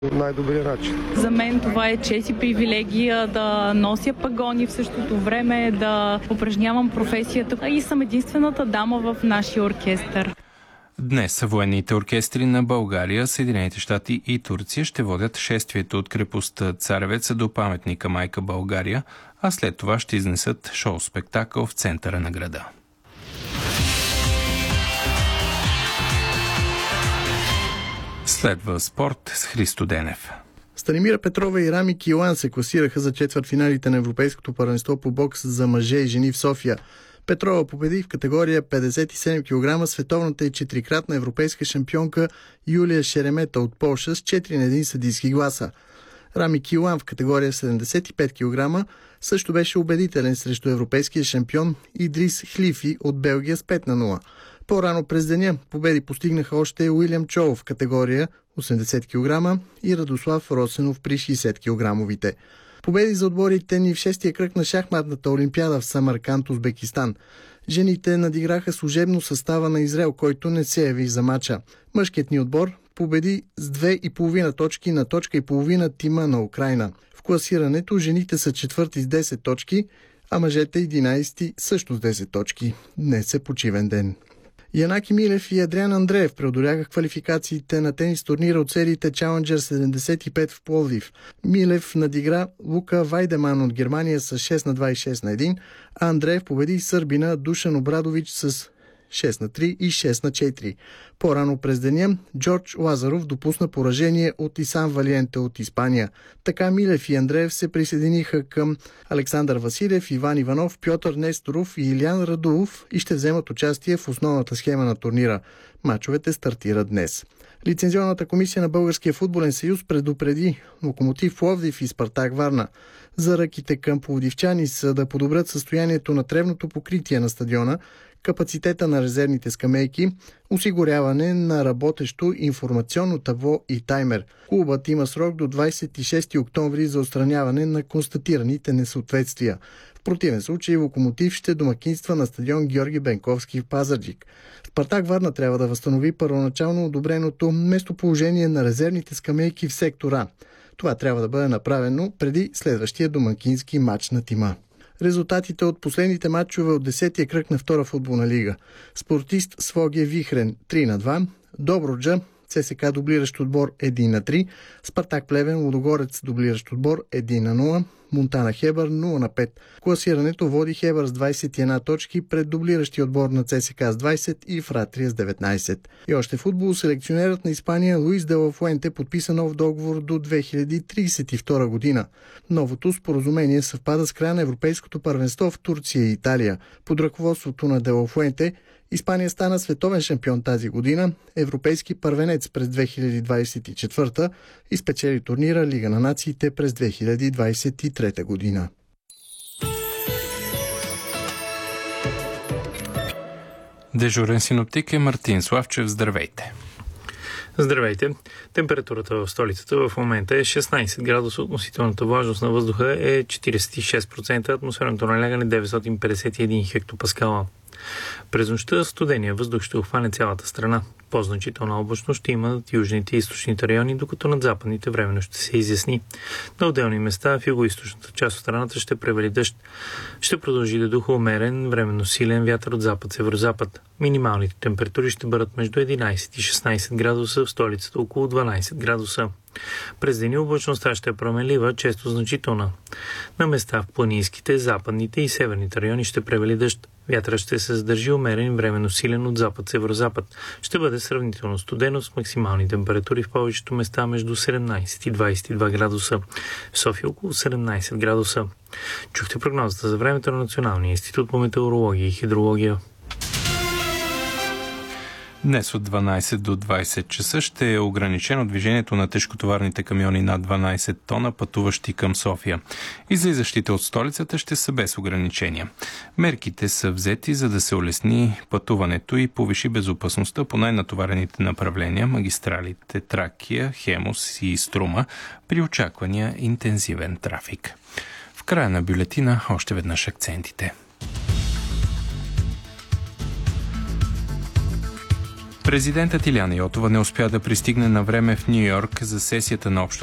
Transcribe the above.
най-добрия начин. За мен това е чест и привилегия да нося пагони, в същото време да упражнявам професията и съм единствената дама в нашия оркестър. Днес военните оркестри на България, Съединените щати и Турция ще водят шествието от крепостта Царевец до паметника Майка България, а след това ще изнесат шоу-спектакъл в центъра на града. Следва спорт с Христо Денев. Станимира Петрова и Рами Килан се класираха за четвъртфиналите на Европейското първенство по бокс за мъже и жени в София. Петрова победи в категория 57 кг световната и четирикратна европейска шампионка Юлия Шеремета от Полша с 4-1 съдийски гласа. Рами Килан в категория 75 кг също беше убедителен срещу европейския шампион Идрис Хлифи от Белгия с 5-0. По-рано през деня победи постигнаха още Уилям Чоу в категория 80 кг и Радослав Росенов при 60 кг. Победи за отборите ни в шестия кръг на шахматната олимпиада в Самарканд, Узбекистан. Жените надиграха служебно състава на Израел, който не се яви за мача. Мъжкият ни отбор победи с 2,5 точки на точка и половина тима на Украйна. В класирането жените са четвърти с 10 точки, а мъжете 11 също с 10 точки. Днес е почивен ден. Янаки Милев и Адриан Андреев преодоляха квалификациите на тенис турнира от сериите Challenger 75 в Пловдив. Милев надигра Лука Вайдеман от Германия с 6-2 и 6-1, а Андреев победи сърбина Душан Обрадович с 6-3 и 6-4. По-рано през деня Джордж Лазаров допусна поражение от Исан Валиенте от Испания. Така Милев и Андреев се присъединиха към Александър Василев, Иван Иванов, Пьотър Несторов и Илян Радулов и ще вземат участие в основната схема на турнира. Мачовете стартират днес. Лицензионната комисия на Българския футболен съюз предупреди Локомотив Пловдив и Спартак Варна. Заръките към пловдивчани са да подобрят състоянието на тревното покритие на стадиона, капацитета на резервните скамейки, осигуряване на работещо информационно табло и таймер. Клубът има срок до 26 октомври за отстраняване на констатираните несъответствия. В противен случай Локомотив ще домакинства на стадион Георги Бенковски в Пазарджик. Спартак Варна трябва да възстанови първоначално одобреното местоположение на резервните скамейки в сектора. Това трябва да бъде направено преди следващия домакински матч на тима. Резултатите от последните матчове от 10-я кръг на втора футболна лига. Спортист Своге Вихрен 3-2, Добруджа ЦСКА дублиращ отбор 1-3, Спартак Плевен Лудогорец дублиращ отбор 1-0, Монтана Хебър 0-5. Класирането води Хебър с 21 точки пред дублиращия отбор на ЦСКА с 20 и Фратрия с 19. И още футбол, селекционерът на Испания Луис де ла Фуенте подписа нов договор до 2032 година. Новото споразумение съвпада с края на Европейското първенство в Турция и Италия. Под ръководството на де ла Фуенте Испания стана световен шампион тази година, европейски първенец през 2024 и спечели турнира Лига на нациите през 2023 година. Дежурен синоптик е Мартин Славчев. Здравейте! Здравейте! Температурата в столицата в момента е 16 градуса, относителната влажност на въздуха е 46%, атмосферното налягане 951 хектопаскала. През нощта студения въздух ще обхване цялата страна. По-значителна облачност ще имат южните и източните райони, докато над западните временно ще се изясни. На отделни места в югоизточната част от страната ще превали дъжд. Ще продължи да духа умерен, временно силен вятър от запад-северозапад. Минималните температури ще бъдат между 11 и 16 градуса, в столицата около 12 градуса. През деня облачността ще е променлива, често значителна. На места в планинските, западните и северните райони ще превали дъжд. Вятърът ще се задържи умерен, временно силен от запад-северозапад. Ще бъде сравнително студено с максимални температури в повечето места между 17 и 22 градуса. В София около 17 градуса. Чухте прогнозата за времето на Националния институт по метеорология и хидрология. Днес от 12 до 20 часа ще е ограничено движението на тежкотоварните камиони над 12 тона, пътуващи към София. Излизащите от столицата ще са без ограничения. Мерките са взети, за да се улесни пътуването и повиши безопасността по най-натоварените направления, магистралите Тракия, Хемус и Струма, при очаквания интензивен трафик. В края на бюлетина още веднъж акцентите. Президентът Илияна Йотова не успя да пристигне на време в Ню Йорк за сесията на Общото